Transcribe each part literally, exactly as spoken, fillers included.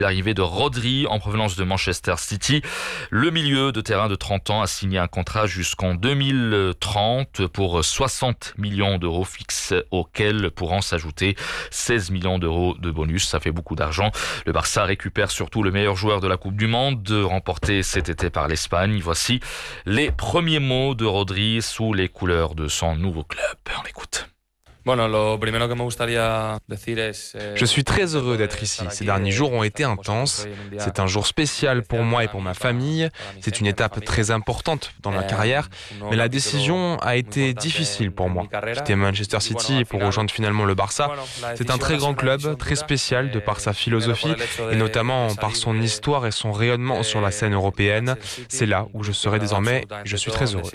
L'arrivée de Rodri en provenance de Manchester City. Le milieu de terrain de trente ans a signé un contrat jusqu'en deux mille trente pour soixante millions d'euros fixes auxquels pourront s'ajouter seize millions d'euros de bonus. Ça fait beaucoup d'argent. Le Barça récupère surtout le meilleur joueur de la Coupe du Monde, remporté cet été par l'Espagne. Voici les premiers mots de Rodri sous les couleurs de son nouveau club. On écoute. Je suis très heureux d'être ici. Ces derniers jours ont été intenses. C'est un jour spécial pour moi et pour ma famille. C'est une étape très importante dans ma carrière. Mais la décision a été difficile pour moi. Quitter Manchester City pour rejoindre finalement le Barça, c'est un très grand club, très spécial de par sa philosophie et notamment par son histoire et son rayonnement sur la scène européenne. C'est là où je serai désormais. Je suis très heureux.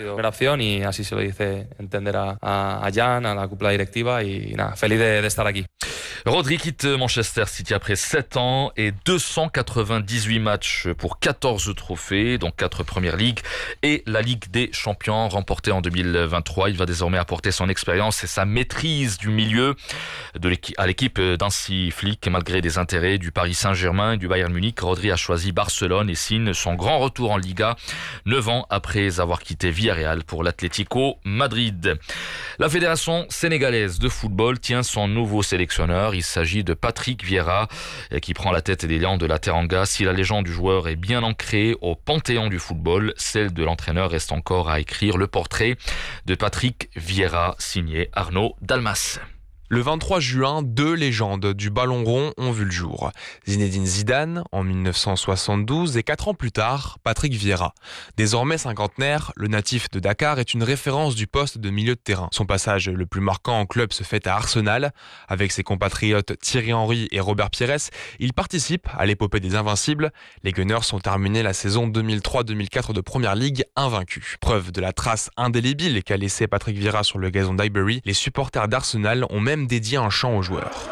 Rodri quitte Manchester City après sept ans et deux cent quatre-vingt-dix-huit matchs pour quatorze trophées, donc quatre Première Ligue et la Ligue des Champions remportée en deux mille vingt-trois. Il va désormais apporter son expérience et sa maîtrise du milieu de l'équipe, à l'équipe d'Hansi Flick. Malgré des intérêts du Paris Saint-Germain et du Bayern Munich, Rodri a choisi Barcelone et signe son grand retour en Liga, neuf ans après avoir quitté Villarreal pour l'Atlético Madrid. La fédération sénégalaise de football tient son nouveau sélectionneur. Il s'agit de Patrick Vieira qui prend la tête des Lions de la Teranga. Si la légende du joueur est bien ancrée au panthéon du football, celle de l'entraîneur reste encore à écrire. Le portrait de Patrick Vieira signé Arnaud Dalmas. Le vingt-trois juin, deux légendes du ballon rond ont vu le jour. Zinedine Zidane en mille neuf cent soixante-douze et quatre ans plus tard, Patrick Vieira. Désormais cinquantenaire, le natif de Dakar est une référence du poste de milieu de terrain. Son passage le plus marquant en club se fait à Arsenal. Avec ses compatriotes Thierry Henry et Robert Pires, il participe à l'épopée des Invincibles. Les Gunners ont terminé la saison deux mille trois deux mille quatre de Première Ligue invaincus. Preuve de la trace indélébile qu'a laissé Patrick Vieira sur le gazon d'Highbury, les supporters d'Arsenal ont même dédié un chant aux joueurs.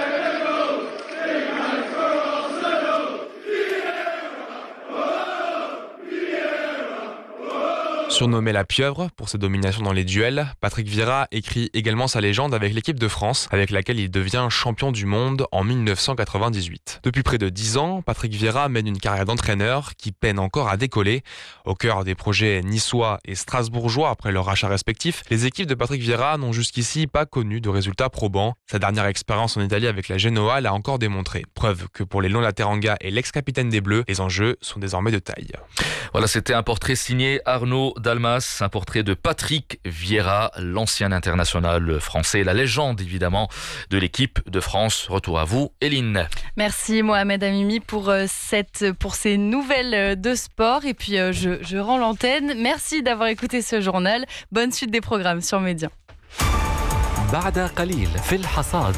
Surnommé la pieuvre pour ses dominations dans les duels, Patrick Vieira écrit également sa légende avec l'équipe de France, avec laquelle il devient champion du monde en mille neuf cent quatre-vingt-dix-huit. Depuis près de dix ans, Patrick Vieira mène une carrière d'entraîneur qui peine encore à décoller. Au cœur des projets niçois et strasbourgeois après leur rachat respectif, les équipes de Patrick Vieira n'ont jusqu'ici pas connu de résultats probants. Sa dernière expérience en Italie avec la Genoa l'a encore démontré. Preuve que pour les Lions de la Teranga et l'ex-capitaine des Bleus, les enjeux sont désormais de taille. Voilà, c'était un portrait signé Arnaud Dalmas, un portrait de Patrick Vieira, l'ancien international français, la légende évidemment de l'équipe de France. Retour à vous, Eline. Merci Mohamed Amimi pour, cette, pour ces nouvelles de sport. Et puis je, je rends l'antenne. Merci d'avoir écouté ce journal. Bonne suite des programmes sur Média. بعد قليل في الحصاد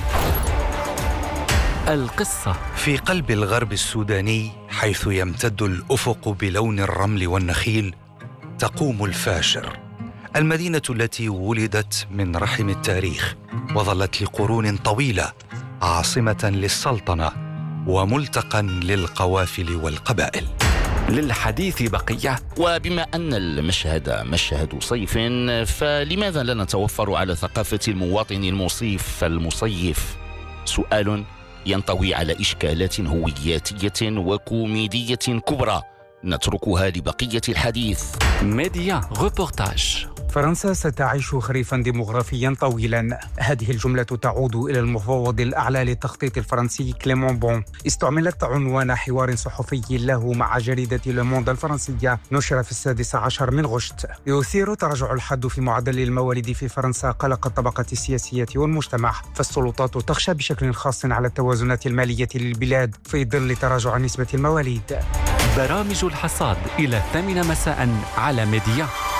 القصة في قلب الغرب السوداني حيث يمتد الأفق بلون الرمل والنخيل تقوم الفاشر، المدينة التي ولدت من رحم التاريخ وظلت لقرون طويلة عاصمة للسلطنة وملتقى للقوافل والقبائل. للحديث بقية. وبما أن المشهد مشهد صيف، فلماذا لا نتوفر على ثقافة المواطن المصيف المصيف؟ سؤال ينطوي على إشكالات هوياتية وكوميدية كبرى نتركها لبقية الحديث. ميديا ريبورتاج. فرنسا ستعيش خريفا ديموغرافيا طويلا. هذه الجملة تعود إلى المفوض الأعلى للتخطيط الفرنسي كليمون بون. استعملت عنوان حوار صحفي له مع جريدة لوموند الفرنسية نشر في السادس عشر من غشت. يثير تراجع الحد في معدل المواليد في فرنسا قلق الطبقة السياسية والمجتمع، فالسلطات تخشى بشكل خاص على التوازنات المالية للبلاد في ظل تراجع نسبة المواليد. برامج الحصاد إلى الثامنة مساء على ميديا.